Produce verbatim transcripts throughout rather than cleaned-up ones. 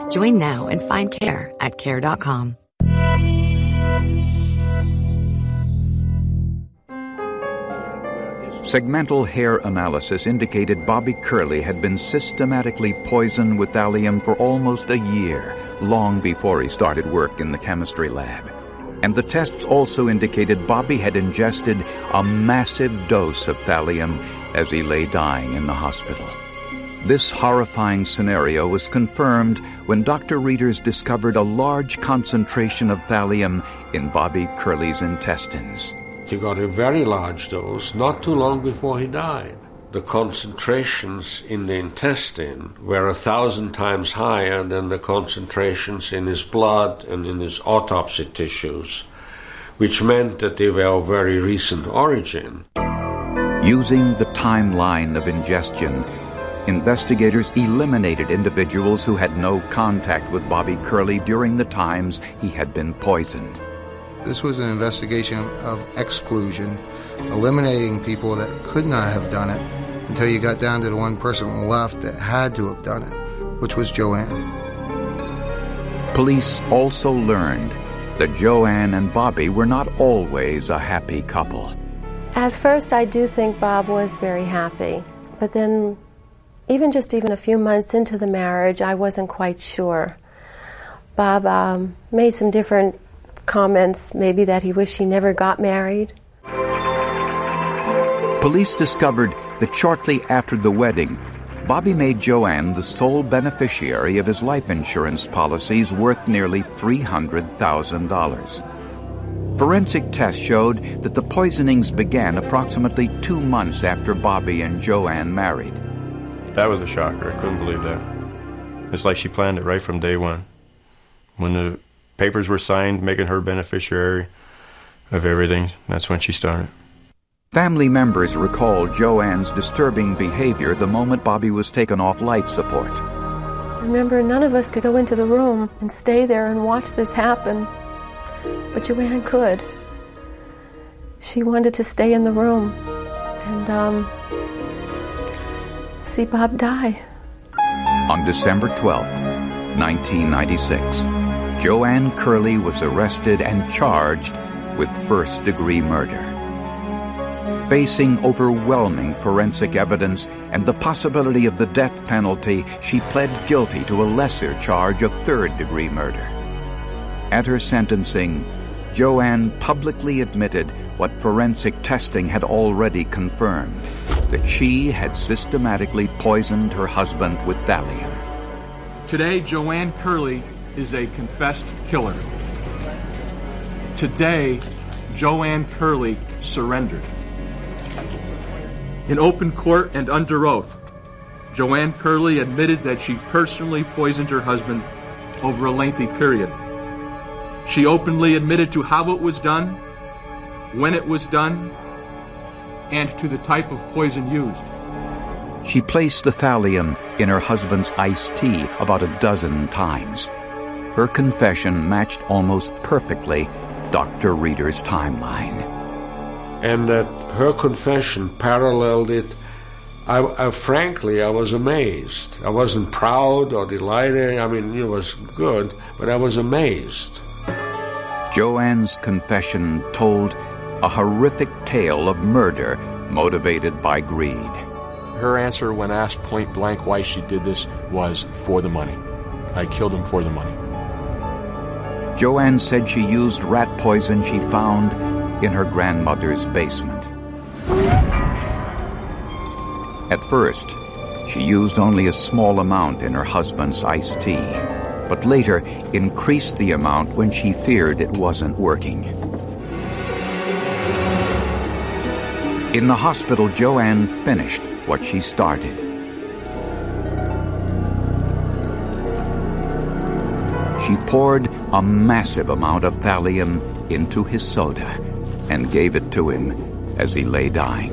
Join now and find care at care dot com. Segmental hair analysis indicated Bobby Curley had been systematically poisoned with thallium for almost a year, long before he started work in the chemistry lab. And the tests also indicated Bobby had ingested a massive dose of thallium as he lay dying in the hospital. This horrifying scenario was confirmed when Doctor Readers discovered a large concentration of thallium in Bobby Curley's intestines. He got a very large dose not too long before he died. The concentrations in the intestine were a thousand times higher than the concentrations in his blood and in his autopsy tissues, which meant that they were of very recent origin. Using the timeline of ingestion, investigators eliminated individuals who had no contact with Bobby Curley during the times he had been poisoned. This was an investigation of exclusion, eliminating people that could not have done it until you got down to the one person left that had to have done it, which was Joanne. Police also learned that Joanne and Bobby were not always a happy couple. At first, I do think Bob was very happy, but then even just even a few months into the marriage, I wasn't quite sure. Bob um, made some different comments, maybe that he wished he never got married. Police discovered that shortly after the wedding, Bobby made Joanne the sole beneficiary of his life insurance policies worth nearly three hundred thousand dollars. Forensic tests showed that the poisonings began approximately two months after Bobby and Joanne married. That was a shocker. I couldn't believe that. It's like she planned it right from day one. When the papers were signed making her beneficiary of everything, that's when she started. Family members recalled Joanne's disturbing behavior the moment Bobby was taken off life support. Remember, none of us could go into the room and stay there and watch this happen. But Joanne could. She wanted to stay in the room and um, see Bob die. On December twelfth, nineteen ninety-six, Joanne Curley was arrested and charged with first-degree murder. Facing overwhelming forensic evidence and the possibility of the death penalty, she pled guilty to a lesser charge of third-degree murder. At her sentencing, Joanne publicly admitted what forensic testing had already confirmed, that she had systematically poisoned her husband with thallium. Today, Joanne Curley is a confessed killer. Today, Joanne Curley surrendered. In open court and under oath, Joanne Curley admitted that she personally poisoned her husband over a lengthy period. She openly admitted to how it was done, when it was done, and to the type of poison used. She placed the thallium in her husband's iced tea about a dozen times. Her confession matched almost perfectly Doctor Reader's timeline. And that her confession paralleled it. I, I frankly, I was amazed. I wasn't proud or delighted. I mean, it was good, but I was amazed. Joanne's confession told a horrific tale of murder motivated by greed. Her answer when asked point blank why she did this was for the money. I killed him for the money. Joanne said she used rat poison she found in her grandmother's basement. At first, she used only a small amount in her husband's iced tea, but later increased the amount when she feared it wasn't working. In the hospital, Joanne finished what she started. She poured a massive amount of thallium into his soda and gave it to him as he lay dying.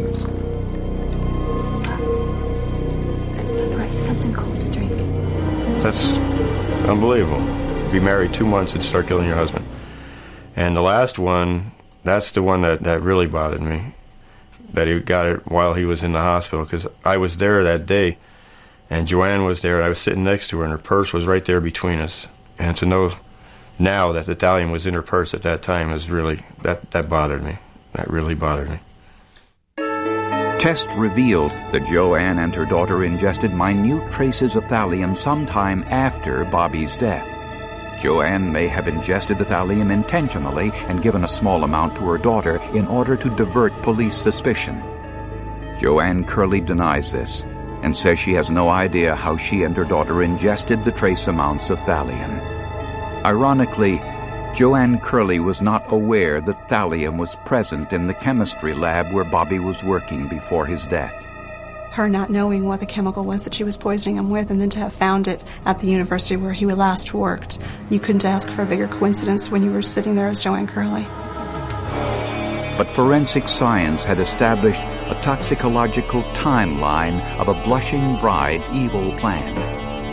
Something cold to drink. That's unbelievable. Be married two months and start killing your husband. And the last one, that's the one that, that really bothered me, that he got it while he was in the hospital, because I was there that day, And Joanne was there, and I was sitting next to her, and her purse was right there between us. And to know now that the thallium was in her purse at that time is really, that, that bothered me. That really bothered me. Tests revealed that Joanne and her daughter ingested minute traces of thallium sometime after Bobby's death. Joanne may have ingested the thallium intentionally and given a small amount to her daughter in order to divert police suspicion. Joanne Curley denies this and says she has no idea how she and her daughter ingested the trace amounts of thallium. Ironically, Joanne Curley was not aware that thallium was present in the chemistry lab where Bobby was working before his death. Her not knowing what the chemical was that she was poisoning him with, and then to have found it at the university where he last worked. You couldn't ask for a bigger coincidence when you were sitting there as Joanne Curley. But forensic science had established a toxicological timeline of a blushing bride's evil plan.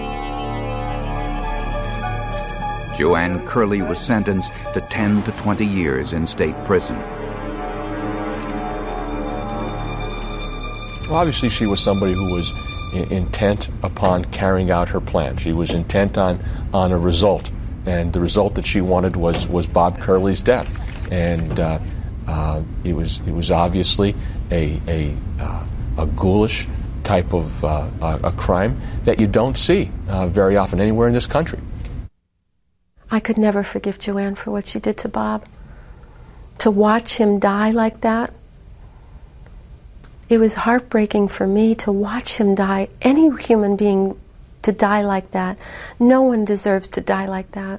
Joanne Curley was sentenced to ten to twenty years in state prison. Well, obviously she was somebody who was I- intent upon carrying out her plan. She was intent on, on a result, and the result that she wanted was, was Bob Curley's death. And uh, uh, it was it was obviously a a, uh, a ghoulish type of uh, a, a crime that you don't see uh, very often anywhere in this country. I could never forgive Joanne for what she did to Bob. To watch him die like that, it was heartbreaking for me to watch him die. Any human being to die like that, no one deserves to die like that.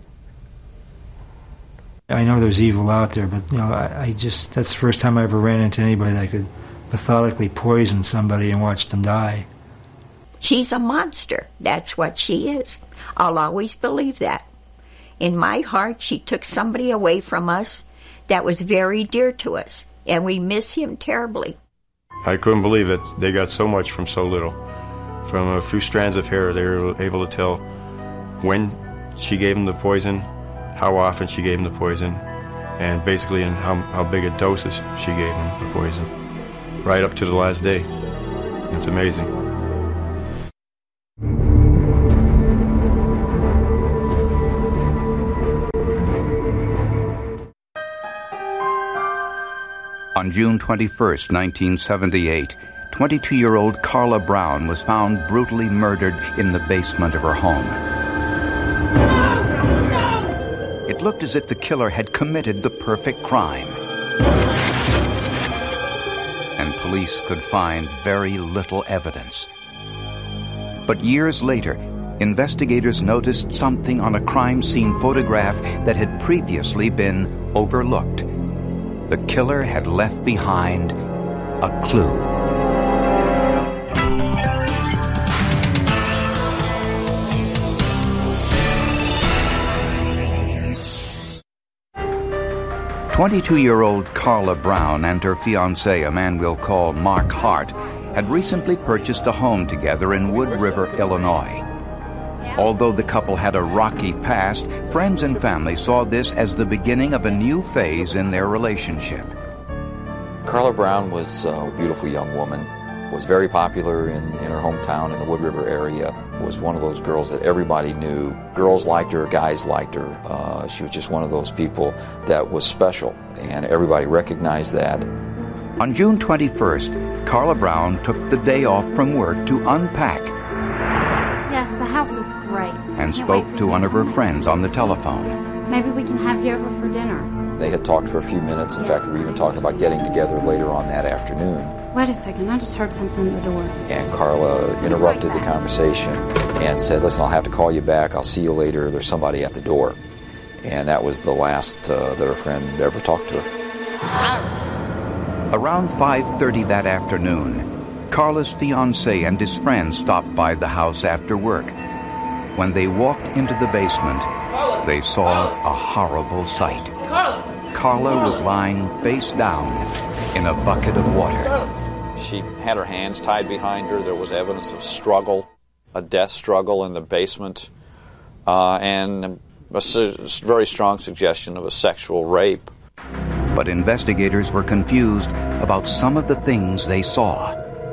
I know there's evil out there, but you know, I, I just, that's the first time I ever ran into anybody that could methodically poison somebody and watch them die. She's a monster. That's what she is. I'll always believe that. In my heart, she took somebody away from us that was very dear to us, and we miss him terribly. I couldn't believe it. They got so much from so little. From a few strands of hair, they were able to tell when she gave him the poison, how often she gave him the poison, and basically in how, how big a doses she gave him the poison, right up to the last day. It's amazing. On June twenty-first, nineteen seventy-eight, twenty-two-year-old Carla Brown was found brutally murdered in the basement of her home. It looked as if the killer had committed the perfect crime. And police could find very little evidence. But years later, investigators noticed something on a crime scene photograph that had previously been overlooked. The killer had left behind a clue. twenty-two-year-old Carla Brown and her fiancé, a man we'll call Mark Hart, had recently purchased a home together in Wood River, Illinois. Although the couple had a rocky past, friends and family saw this as the beginning of a new phase in their relationship. Carla Brown was a beautiful young woman, was very popular in, in her hometown in the Wood River area, was one of those girls that everybody knew. Girls liked her, guys liked her. Uh, she was just one of those people that was special, and everybody recognized that. On June twenty-first, Carla Brown took the day off from work to unpack. Yes, the house is great. And spoke to one of her friends on the telephone. Maybe we can have you over for dinner. They had talked for a few minutes. In fact, we were even talking about getting together later on that afternoon. Wait a second, I just heard something at the door. And Carla interrupted the conversation and said, listen, I'll have to call you back. I'll see you later. There's somebody at the door. And that was the last uh, that her friend ever talked to her. Around five thirty that afternoon, Carla's fiancé and his friends stopped by the house after work. When they walked into the basement, they saw a horrible sight. Carla was lying face down in a bucket of water. She had her hands tied behind her. There was evidence of struggle, a death struggle in the basement, uh, and a su- very strong suggestion of a sexual rape. But investigators were confused about some of the things they saw.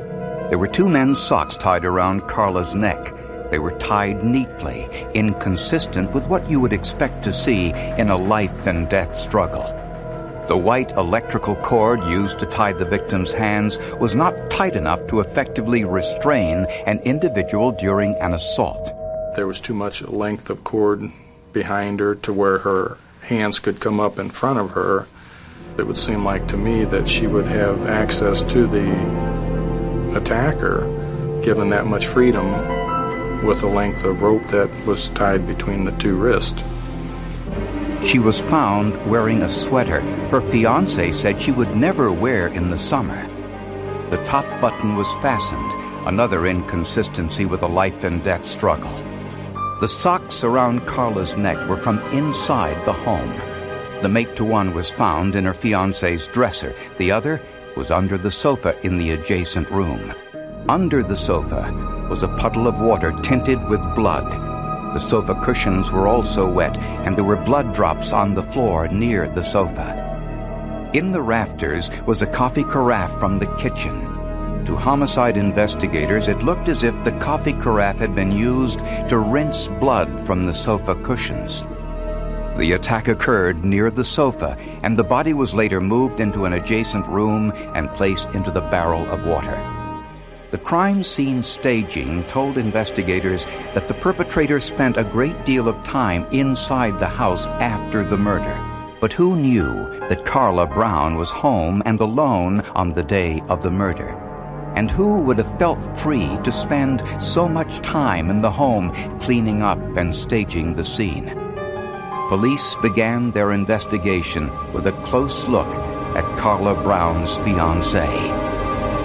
There were two men's socks tied around Carla's neck. They were tied neatly, inconsistent with what you would expect to see in a life-and-death struggle. The white electrical cord used to tie the victim's hands was not tight enough to effectively restrain an individual during an assault. There was too much length of cord behind her to where her hands could come up in front of her. It would seem like to me that she would have access to the attacker, given that much freedom with the length of rope that was tied between the two wrists. She was found wearing a sweater her fiancé said she would never wear in the summer. The top button was fastened, another inconsistency with a life-and-death struggle. The socks around Carla's neck were from inside the home. The mate-to-one was found in her fiancé's dresser. The other was under the sofa in the adjacent room. Under the sofa was a puddle of water tinted with blood. The sofa cushions were also wet, and there were blood drops on the floor near the sofa. In the rafters was a coffee carafe from the kitchen. To homicide investigators, it looked as if the coffee carafe had been used to rinse blood from the sofa cushions. The attack occurred near the sofa, and the body was later moved into an adjacent room and placed into the barrel of water. The crime scene staging told investigators that the perpetrator spent a great deal of time inside the house after the murder. But who knew that Carla Brown was home and alone on the day of the murder? And who would have felt free to spend so much time in the home cleaning up and staging the scene? Police began their investigation with a close look at Carla Brown's fiancé.